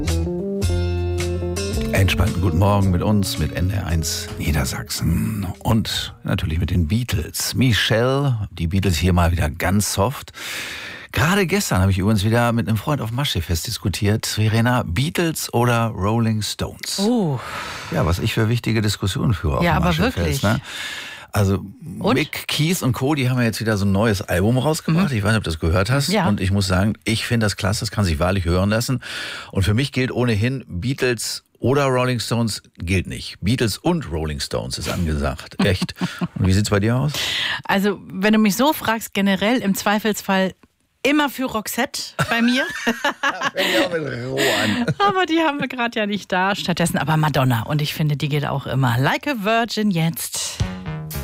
Entspannten guten Morgen mit uns, mit NDR1 Niedersachsen und natürlich mit den Beatles. Michelle, die Beatles hier mal wieder ganz soft. Gerade gestern habe ich übrigens wieder mit einem Freund auf Maschsee-Fest diskutiert. Verena, Beatles oder Rolling Stones? Oh. Ja, was ich für wichtige Diskussionen führe auf dem Maschsee-Fest. Wirklich. Ne? Also Mick, Keith und Co., die haben ja jetzt wieder so ein neues Album rausgebracht. Ich weiß nicht, ob du das gehört hast. Ja. Und ich muss sagen, ich finde das klasse, das kann sich wahrlich hören lassen. Und für mich gilt ohnehin, Beatles oder Rolling Stones gilt nicht. Beatles und Rolling Stones ist angesagt. Echt. Und wie sieht's bei dir aus? Also, wenn du mich so fragst, generell im Zweifelsfall immer für Roxette bei mir. Fängt ja auch mit Roh an. Aber die haben wir gerade ja nicht da. Stattdessen aber Madonna. Und ich finde, die geht auch immer. Like a Virgin jetzt.